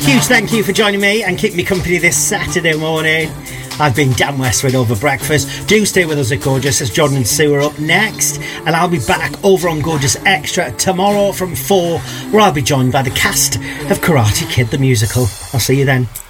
Huge thank you for joining me and keeping me company this Saturday morning. I've been Dan Westwood over breakfast. Do stay with us at Gorgeous as Jordan and Sue are up next. And I'll be back over on Gorgeous Extra tomorrow from 4, where I'll be joined by the cast of Karate Kid the musical. I'll see you then.